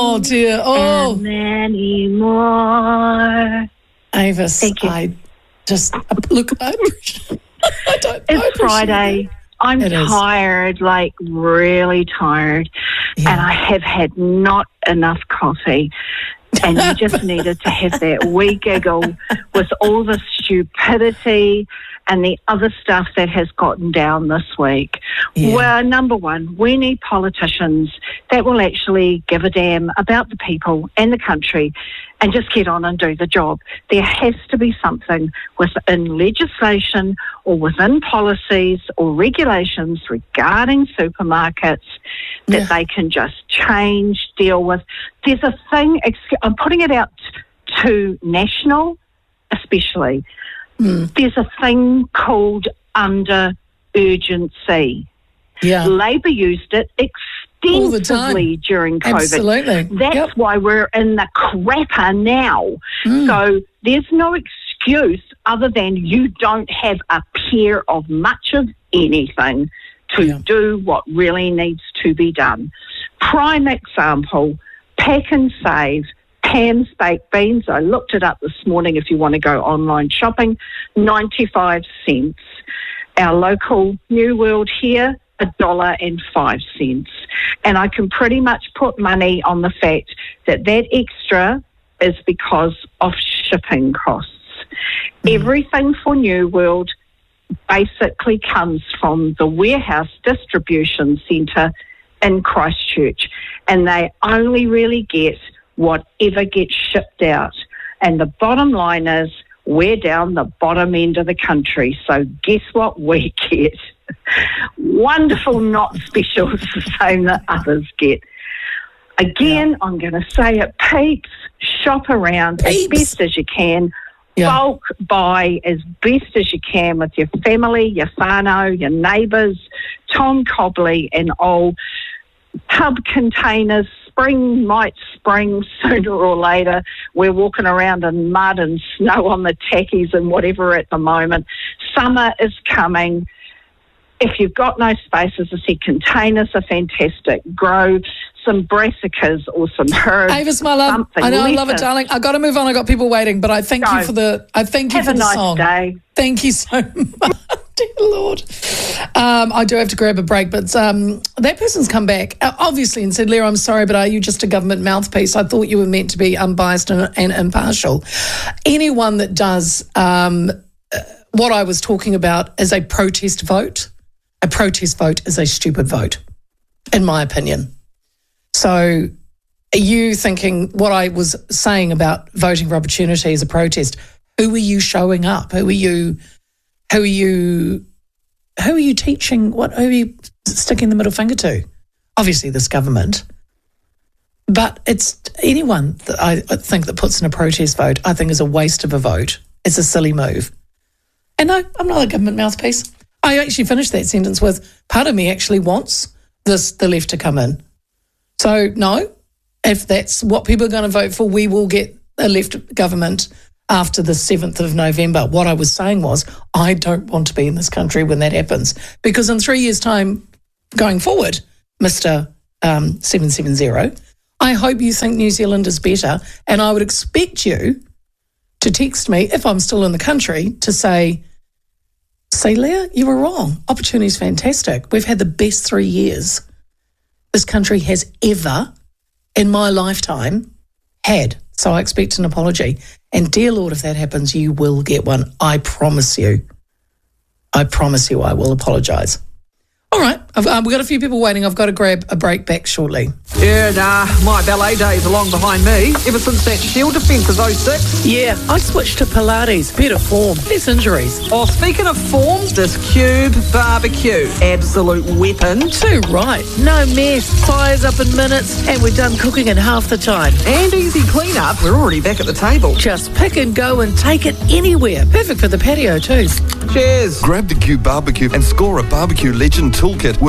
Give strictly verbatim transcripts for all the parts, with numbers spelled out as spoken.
Oh, dear. Oh. And many more. Avis, Thank you. I just, look, I, I don't It's I Friday. It. I'm It tired, is. like really tired. Yeah. And I have had not enough coffee. And you just needed to have that wee giggle with all the stupidity and the other stuff that has gotten down this week. Yeah. Well, number one, we need politicians that will actually give a damn about the people and the country and just get on and do the job. There has to be something within legislation or within policies or regulations regarding supermarkets that Yeah. they can just change, deal with. There's a thing, I'm putting it out to national especially, Mm. there's a thing called under urgency. Yeah. Labor used it All the extensively time. during COVID. Absolutely. That's Yep. why we're in the crapper now. Mm. So there's no excuse other than you don't have a pair of much of anything to Yeah. do what really needs to be done. Prime example, Pack and Save, Pam's Baked Beans. I looked it up this morning if you want to go online shopping, ninety-five cents. Our local New World here, a dollar and five cents. And I can pretty much put money on the fact that that extra is because of shipping costs. Mm. Everything for New World basically comes from the warehouse distribution centre in Christchurch, and they only really get whatever gets shipped out. And the bottom line is we're down the bottom end of the country, so guess what we get? Wonderful not specials the same that others get. Again, yeah. I'm going to say it, peeps, shop around Peeps. as best as you can. Yeah. Bulk buy as best as you can with your family, your whānau, your neighbours, Tom Cobley and all. Tub containers, spring might spring sooner or later. We're walking around in mud and snow on the tackies and whatever at the moment. Summer is coming. If you've got no space, as I said, containers are fantastic. Grow some brassicas or some herbs. Avis, my love, something. I know, I Lettuce. love it, darling. I've got to move on. I've got people waiting, but I thank Go. you for the, I thank you Have for a the nice song. day. Thank you so much. Dear Lord. Um, I do have to grab a break, but um, that person's come back, uh, obviously, and said, Leah, I'm sorry, but are you just a government mouthpiece? I thought you were meant to be unbiased and, and impartial. Anyone that does um, uh, what I was talking about as a protest vote, a protest vote is a stupid vote, in my opinion. So are you thinking what I was saying about voting for opportunity as a protest? Who are you showing up? Who are you... Who are you? Who are you teaching? What? Who are you sticking the middle finger to? Obviously, this government, but it's anyone that I think that puts in a protest vote. I think is a waste of a vote. It's a silly move. And no, I'm not a government mouthpiece. I actually finished that sentence with part of me actually wants this the left to come in. So no, if that's what people are going to vote for, we will get a left government after the seventh of November. What I was saying was I don't want to be in this country when that happens, because in three years' time going forward, Mister Um, seven seven zero, I hope you think New Zealand is better, and I would expect you to text me if I'm still in the country to say, say, Leah, you were wrong. Opportunity is fantastic. We've had the best three years this country has ever, in my lifetime, had. So I expect an apology. And dear Lord, if that happens, you will get one. I promise you. I promise you I will apologise. All right, I've, um, we've got a few people waiting. I've got to grab a break back shortly. Yeah, nah, my ballet days are long behind me. Ever since that Shield defence of oh six. Yeah, I switched to Pilates. Better form, less injuries. Oh, speaking of form, this Cube barbecue. Absolute weapon. Too right. No mess. Fires up in minutes, and we're done cooking in half the time. And easy clean-up. We're already back at the table. Just pick and go and take it anywhere. Perfect for the patio too. Cheers. Grab the Cube barbecue and score a barbecue legend toolkit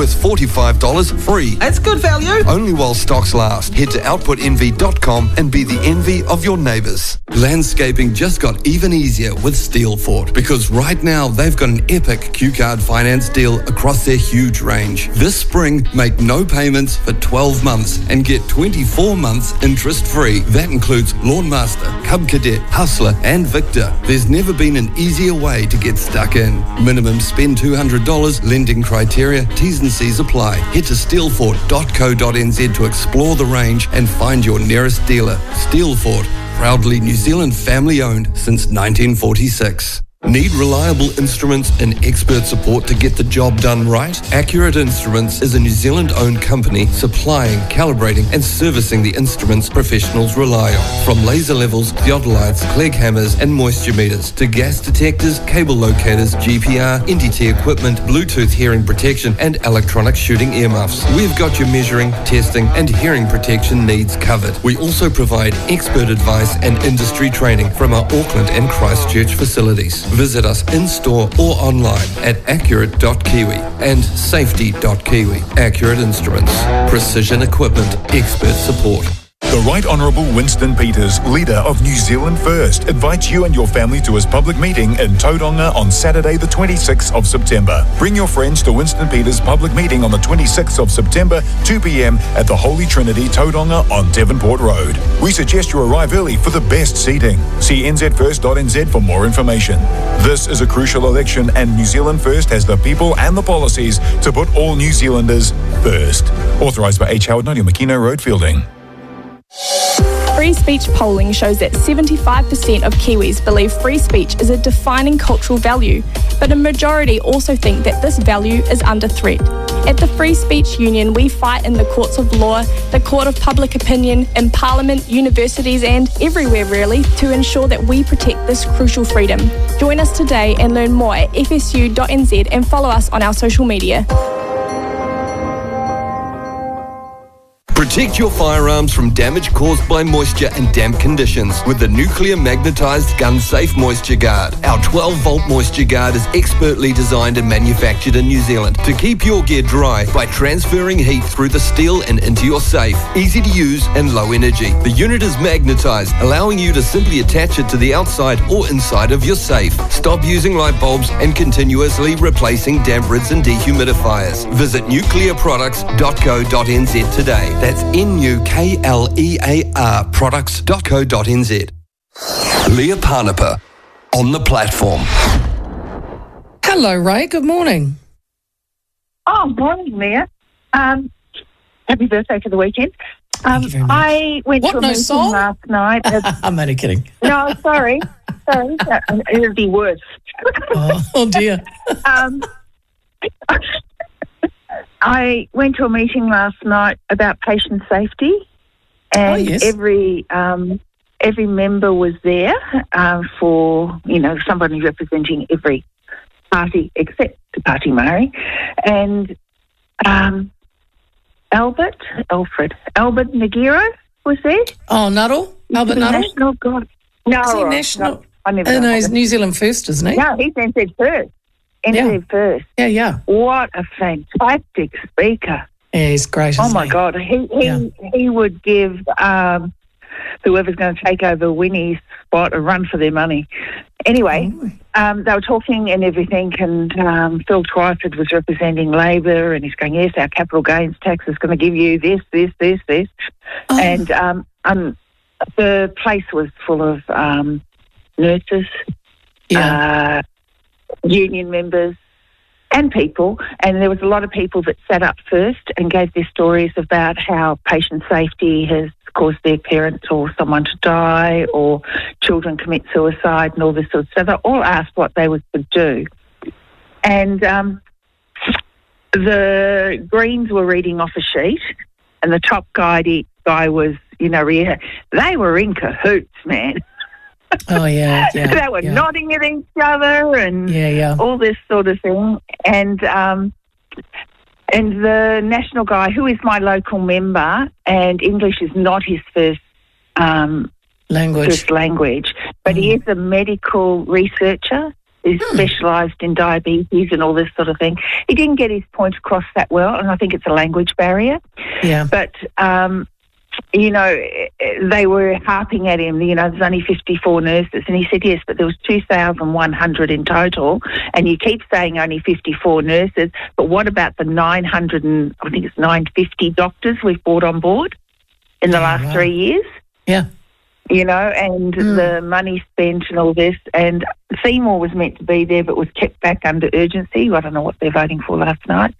worth forty-five dollars free. That's good value. Only while stocks last. Head to output envy dot com and be the envy of your neighbours. Landscaping just got even easier with Steelfort, because right now they've got an epic Q-Card finance deal across their huge range. This spring, make no payments for twelve months and get twenty-four months interest-free. That includes Lawnmaster, Cub Cadet, Hustler and Victor. There's never been an easier way to get stuck in. Minimum spend two hundred dollars, lending criteria, T's and C's apply. Head to steelfort dot co dot n z to explore the range and find your nearest dealer. Steelfort, proudly New Zealand family-owned since nineteen forty-six. Need reliable instruments and expert support to get the job done right? Accurate Instruments is a New Zealand-owned company supplying, calibrating and servicing the instruments professionals rely on. From laser levels, theodolites, Clegg hammers and moisture meters to gas detectors, cable locators, G P R, N D T equipment, Bluetooth hearing protection and electronic shooting earmuffs. We've got your measuring, testing and hearing protection needs covered. We also provide expert advice and industry training from our Auckland and Christchurch facilities. Visit us in-store or online at accurate dot kiwi and safety dot kiwi. Accurate Instruments. Precision equipment. Expert support. The Right Honourable Winston Peters, leader of New Zealand First, invites you and your family to his public meeting in Tauranga on Saturday the twenty-sixth of September. Bring your friends to Winston Peters' public meeting on the twenty-sixth of September, two p.m. at the Holy Trinity, Tauranga on Devonport Road. We suggest you arrive early for the best seating. See n z first dot n z for more information. This is a crucial election and New Zealand First has the people and the policies to put all New Zealanders first. Authorised by H. Howard Nadia Makino Road, Fielding. Free speech polling shows that seventy-five percent of Kiwis believe free speech is a defining cultural value, but a majority also think that this value is under threat. At the Free Speech Union, we fight in the courts of law, the court of public opinion, in Parliament, universities and everywhere really to ensure that we protect this crucial freedom. Join us today and learn more at f s u dot n z and follow us on our social media. Protect your firearms from damage caused by moisture and damp conditions with the Nuclear Magnetized Gun Safe Moisture Guard. Our twelve volt Moisture Guard is expertly designed and manufactured in New Zealand to keep your gear dry by transferring heat through the steel and into your safe. Easy to use and low energy. The unit is magnetized, allowing you to simply attach it to the outside or inside of your safe. Stop using light bulbs and continuously replacing damp rids and dehumidifiers. Visit nuclear products dot co dot n z today. That's N U K L E A R products dot co dot n z. Leah Parnapa on the platform. Hello, Ray. Good morning. Oh, morning, Leah. Um, happy birthday for the weekend. Um, Thank you very much. I went What, to a no meeting song? last night. At, I'm only kidding. no, sorry. sorry. It would be worse. Oh, oh dear. um, I went to a meeting last night about patient safety, and Oh, yes. every um, every member was there uh, for, you know, somebody representing every party except the Party Māori. And um, Albert, Alfred, Albert Nagiro was there. Oh, Nuttall? Albert The Nuttall? National God. No, Is he right, national? no, I never Oh, know. no, he's New Zealand First, isn't he? No, he's N Z First. N Z Yeah. First. Yeah, yeah. What a fantastic speaker. Yeah, he's great. Oh isn't my he? God, he he, Yeah. he would give um, whoever's going to take over Winnie's spot a run for their money. Anyway, Oh. um, they were talking and everything, and um, Phil Twyford was representing Labor, and he's going, yes, our capital gains tax is going to give you this, this, this, this. Oh. And um, um, the place was full of um, nurses, Yeah. uh, union members and people, and there was a lot of people that sat up first and gave their stories about how patient safety has caused their parents or someone to die or children commit suicide and all this sort of stuff. So they all asked what they would do. And um, the Greens were reading off a sheet, and the top guy, guy was, you know, they were in cahoots, man. Oh, yeah, yeah. they were yeah. nodding at each other and Yeah, yeah. all this sort of thing. And um, and the national guy, who is my local member, and English is not his first um, Language. first language, but he is a medical researcher, is specialised in diabetes and all this sort of thing. He didn't get his point across that well, and I think it's a language barrier. Yeah. But, um, you know, they were harping at him, you know, there's only fifty-four nurses. And he said, yes, but there was two thousand one hundred in total. And you keep saying only fifty-four nurses, but what about the nine hundred and, I think it's nine hundred fifty doctors we've brought on board in the Oh, last wow. three years? Yeah. You know, and Mm. the money spent and all this. And Seymour was meant to be there but was kept back under urgency. I don't know what they're voting for last night.